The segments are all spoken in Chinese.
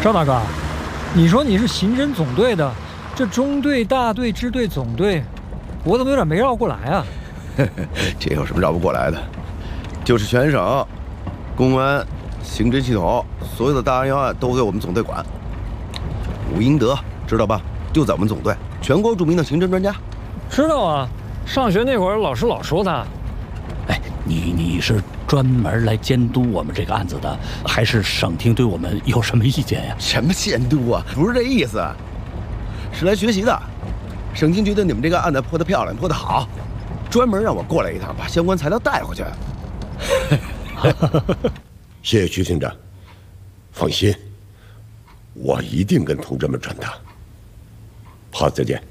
赵大哥，你说你是刑侦总队的，这中队、大队、支队、总队，我怎么有点没绕过来啊？ 这有什么绕不过来的？就是全省公安、刑侦系统所有的大案要案都归我们总队管。武英德知道吧？就在我们总队，全国著名的刑侦专家。 知道啊，上学那会儿老师老说他。 哎，你是专门来监督我们这个案子的，还是省厅对我们有什么意见呀？ 什么监督啊？不是这意思，是来学习的。省厅觉得你们这个案子破得漂亮，破得好，专门让我过来一趟，把相关材料带回去。 谢谢徐厅长，放心，我一定跟同志们传达。好，再见。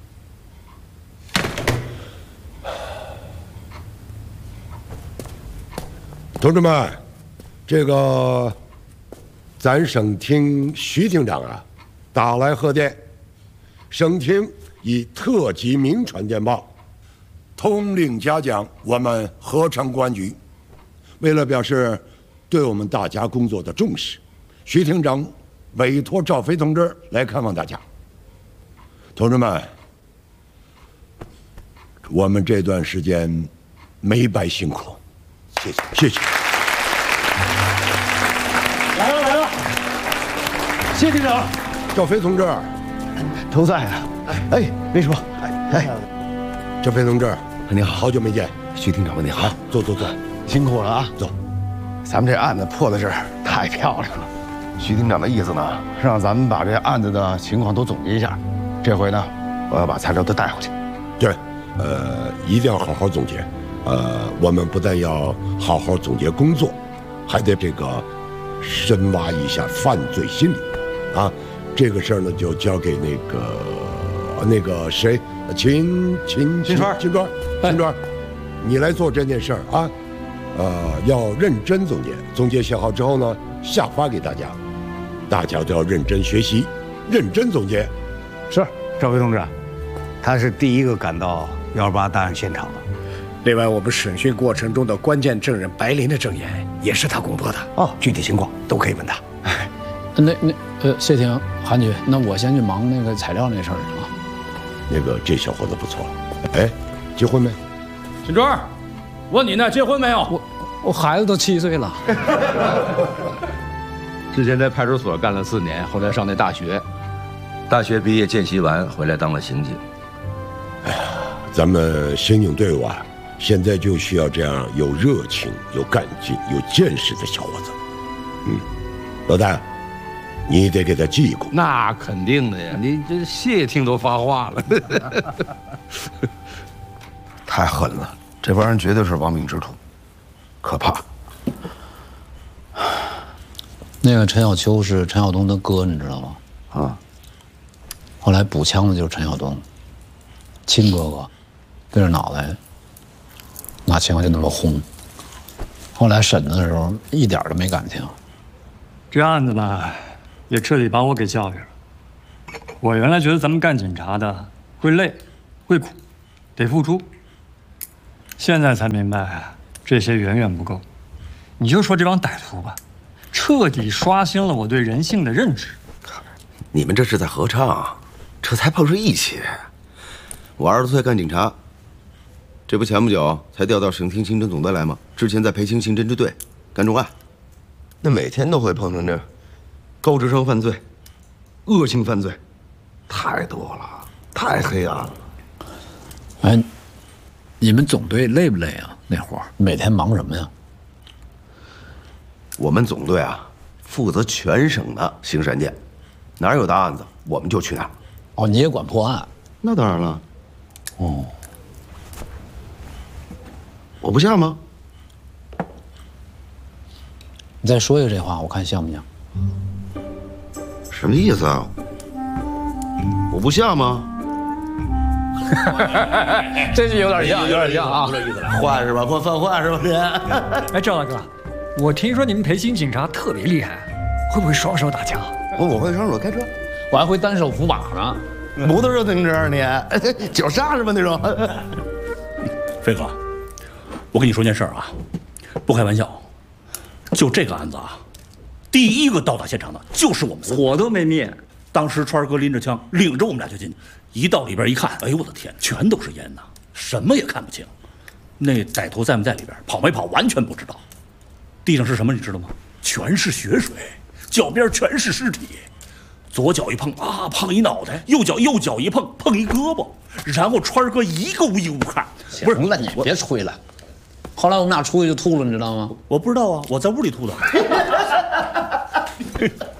同志们，这个咱省厅徐厅长啊，打来贺电，省厅以特级名传电报，通令嘉奖我们合成公安局。为了表示对我们大家工作的重视，徐厅长委托赵飞同志来看望大家。同志们，我们这段时间没白辛苦，谢谢，谢谢。 来了，谢厅长， 赵飞同志， 都在啊。哎，秘书， 赵飞同志， 你好， 好久没见。 徐厅长问你好， 坐， 辛苦了啊。 走。 咱们这案子破的是太漂亮了。徐厅长的意思呢，是让咱们把这案子的情况都总结一下。这回呢，我要把材料都带回去。 对，一定要好好总结。我们不但要好好总结工作，还得这个深挖一下犯罪心理。啊，这个事儿呢，就交给那个谁，秦川，你来做这件事儿啊。要认真总结，总结写好之后呢，下发给大家，大家都要认真学习，认真总结。 是，赵飞同志，他是第一个赶到128大案现场的。另外，我们审讯过程中的关键证人白林的证言也是他公布的。哦，具体情况都可以问他。 谢霆、韩局，那我先去忙那个材料那事儿去了。 那个这小伙子不错，哎，结婚没？ 秦川，问你呢，结婚没有？我孩子都7岁了。 之前在派出所干了4年，后来上那大学，大学毕业见习完回来当了刑警。 哎呀，咱们刑警队伍啊，现在就需要这样有热情、有干劲、有见识的小伙子。老大，你得给他记一功。 那肯定的呀，你这谢听都发话了。 太狠了，这帮人绝对是亡命之徒，可怕。 那个陈小秋是陈晓东的哥，你知道吗？ 啊， 后来补枪的就是陈晓东，亲哥哥，对着脑袋拿枪就那么轰。后来审的时候一点都没感情。 这案子呢，也彻底把我给教育了。我原来觉得咱们干警察的会累、会苦、得付出，现在才明白这些远远不够。你就说这帮歹徒吧，彻底刷新了我对人性的认知。 你们这是在合唱，这才碰上一起。我20多岁干警察，这不前不久才调到省厅刑侦总队来吗？之前在培青刑侦支队干重案，那每天都会碰上这高智商犯罪、恶性犯罪，太多了，太黑暗了。 哎，你们总队累不累啊？那活儿每天忙什么呀？ 我们总队啊，负责全省的刑事案件，哪有大案子我们就去哪儿。 哦，你也管破案？ 那当然了。 哦， 我不像吗？ 你再说一个这话，我看像不像？ 什么意思啊？我不像吗？ 这句有点像，有点像啊！ 换是吧？换是吧？这。 哎，赵大哥，我听说你们培训警察特别厉害，会不会双手打架？ 我会双手开车， 我还会单手扶把呢。 摩托车自行车你脚刹是吧？那种。 飞哥，我跟你说件事儿啊，不开玩笑，就这个案子啊， 第一个到达现场的就是我们仨， 火都没灭。 当时川哥拎着枪，领着我们俩就进去，一到里边一看，哎呦我的天，全都是烟呐，什么也看不清。那歹徒在没在里边，跑没跑，完全不知道。地上是什么你知道吗？全是血水，脚边全是尸体。左脚一碰啊，碰一脑袋；右脚一碰，碰一胳膊。然后川哥一个无依无靠。不是， 行了，你别吹了。后来我们俩出去就吐了，你知道吗？ 我不知道啊，我在屋里吐的。